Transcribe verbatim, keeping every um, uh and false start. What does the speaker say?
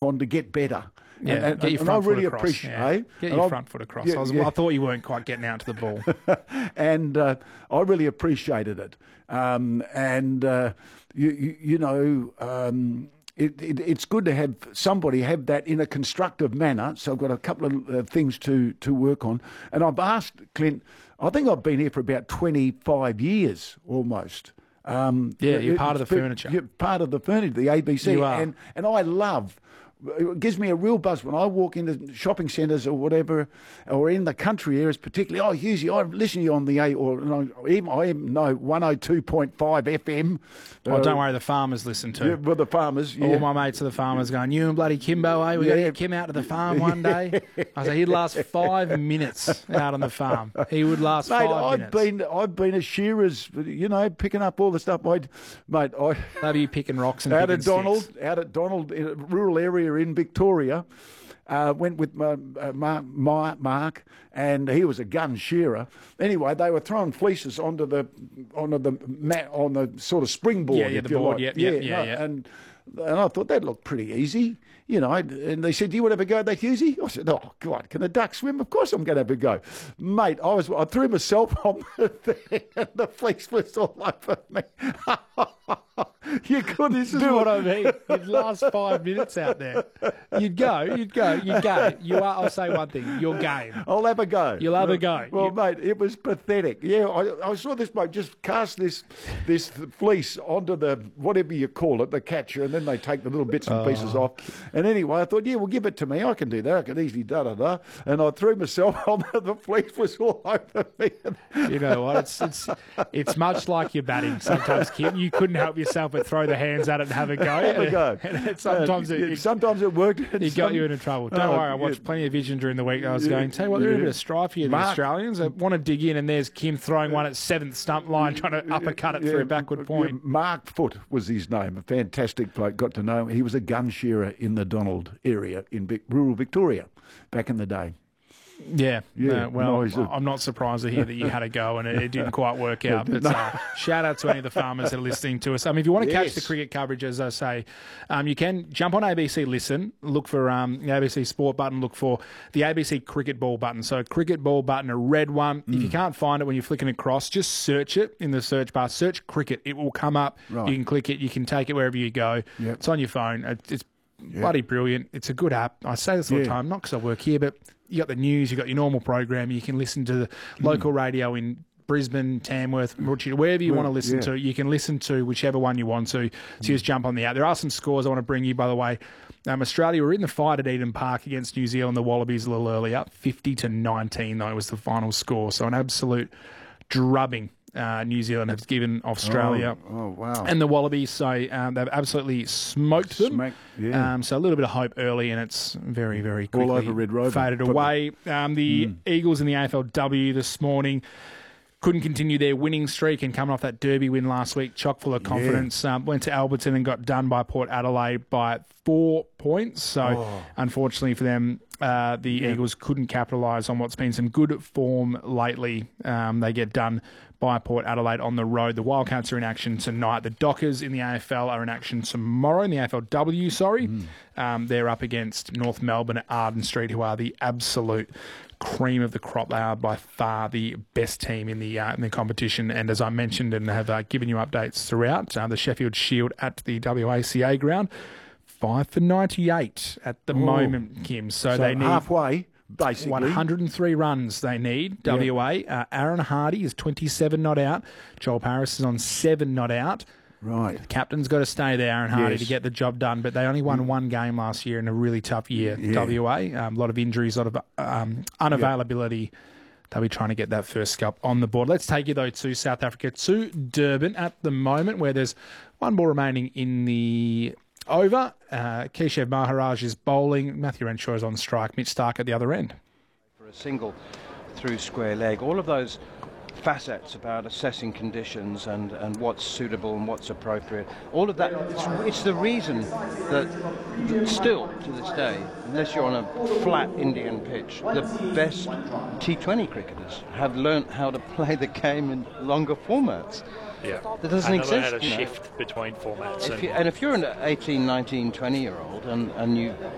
on to get better. Yeah, and, and, get your and I front really foot across. appreciate Yeah. eh? Get And your I- front foot across. yeah, I, was, yeah. I thought you weren't quite getting out to the ball. and uh, I really appreciated it. Um, and uh, you, you, you know, um, it, it, it's good to have somebody have that in a constructive manner. So I've got a couple of uh, things to to work on. And I've asked Clint. I think I've been here for about twenty-five years almost. Um, Yeah, you're it- part of the it's been- furniture. You're part of the furniture, the A B C, You are. and and I love. It gives me a real buzz when I walk into shopping centres or whatever, or in the country areas particularly. Oh, Husey, I listen to you on the A, or no, even I even know one oh two point five F M. Oh, don't worry, the farmers listen to. Yeah, with the farmers. Yeah. All my mates are the farmers going, you and bloody Kimbo, eh? We got to Yeah. get Kim out to the farm one day. I said, he'd last five minutes out on the farm. He would last Mate, five I've minutes. been I've been a shearers, you know, picking up all the stuff. I'd, mate, I They'll be picking rocks and out picking at Donald, sticks. out at Donald, in a rural area in Victoria. Uh, went with my, uh, Mark, my, Mark, and he was a gun shearer. Anyway, they were throwing fleeces onto the onto the mat on the sort of springboard. Yeah, yeah, if the you board, like. yeah, yeah, yeah, no, yeah. And and I thought that looked pretty easy. You know, and they said, "Do you want to have a go at that, Husey?" I said, "Oh God, can a duck swim? Of course I'm going to have a go, mate." I was, I threw myself on the thing, and the fleece was all over me. You couldn't This is do what it. I mean. You'd last five minutes out there. You'd go, you'd go, you'd go. You are, I'll say one thing, you're game. I'll have a go. You'll have a go. Well, You- mate, it was pathetic. Yeah, I, I saw this bloke just cast this this fleece onto the, whatever you call it, the catcher, and then they take the little bits and pieces Oh. off. And anyway, I thought, yeah, well, give it to me. I can do that. I can easily da-da-da. And I threw myself on the, the fleece was all over me. You know what? It's it's it's much like your batting sometimes, Kim. You couldn't help yourself but throw the hands at it and have a go. Have a go. And it- sometimes Uh, it, yeah, it, sometimes it worked. and it got some- you into trouble. Don't Oh, worry, I watched yeah. plenty of Vision during the week. I was Yeah, going, tell you what, they're in a yeah. bit of strife here, the Mark- Australians. I want to dig in, and there's Kim throwing one at seventh stump line, trying to uppercut it through a backward point. Yeah, Mark Foote was his name, a fantastic bloke. Got to know him. He was a gun shearer in the Donald area in Vic- rural Victoria back in the day. Yeah, Yeah, uh, well, no, he's a- I'm not surprised to hear that you had a go and it, it didn't quite work out. But uh, shout out to any of the farmers that are listening to us. I mean, if you want to catch Yes. the cricket coverage, as I say, um, you can jump on A B C Listen, look for um, the A B C Sport button, look for the A B C Cricket Ball button. So cricket ball button, a red one. If Mm. you can't find it when you're flicking across, just search it in the search bar. Search cricket. It will come up. Right. You can click it. You can take it wherever you go. Yep. It's on your phone. It- It's bloody brilliant. It's a good app. I say this all the Yeah. time, not because I work here, but you got the news, you got your normal program. You can listen to the local radio in Brisbane, Tamworth, Maroochydore, wherever you Well, want to listen yeah. to. You can listen to whichever one you want to. So just jump on the app. There are some scores I want to bring you, by the way. Um, Australia were in the fight at Eden Park against New Zealand, the Wallabies, a little earlier. fifty to nineteen, though, was the final score. So an absolute drubbing. Uh, New Zealand has given Australia. Oh, oh, wow. And the Wallabies, so um, they've absolutely smoked them. Smack- yeah. Um, so a little bit of hope early, and it's very, very All quickly over Red Rover. faded Put- away. Um, the Eagles in the A F L W this morning couldn't continue their winning streak and coming off that Derby win last week, chock full of confidence. Um, went to Alberton and got done by Port Adelaide by four points. So Oh. unfortunately for them, uh, the Eagles couldn't capitalise on what's been some good form lately. Um, they get done by Port Adelaide on the road. The Wildcats are in action tonight. The Dockers in the A F L are in action tomorrow, in the A F L W, sorry. Um, they're up against North Melbourne at Arden Street, who are the absolute cream of the crop. They are by far the best team in the uh, in the competition. And as I mentioned and have uh, given you updates throughout, uh, the Sheffield Shield at the W A C A ground, five for ninety-eight at the moment, Kim. So, So they need halfway, basically. one hundred three runs they need, W A. Uh, Aaron Hardy is twenty-seven not out. Joel Paris is on seven not out. Right. Captain's got to stay there, Aaron Hardy, Yes. to get the job done. But they only won one game last year in a really tough year, Yeah. W A. Um, a lot of injuries, a lot of um, unavailability. They'll be trying to get that first scalp on the board. Let's take you, though, to South Africa, to Durban at the moment, where there's one ball remaining in the over. Uh, Keshav Maharaj is bowling. Matthew Renshaw is on strike. Mitch Stark at the other end. For a single through square leg, all of those facets about assessing conditions and, and what's suitable and what's appropriate, all of that, it's, it's the reason that still to this day, unless you're on a flat Indian pitch, the best T twenty cricketers have learnt how to play the game in longer formats. Yeah. That doesn't and they know exist. how to you know. shift between formats. If and you, and if you're an eighteen, nineteen, twenty year old and, and you